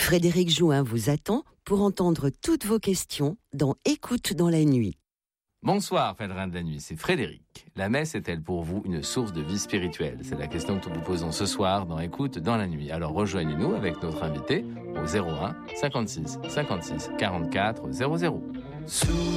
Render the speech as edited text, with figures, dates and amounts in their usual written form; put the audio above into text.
Frédéric Jouin vous attend pour entendre toutes vos questions dans Écoute dans la nuit. Bonsoir, pèlerins de la nuit, c'est Frédéric. La messe est-elle pour vous une source de vie spirituelle? C'est la question que nous vous posons ce soir dans Écoute dans la nuit. Alors rejoignez-nous avec notre invité au 01 56 56 44 00.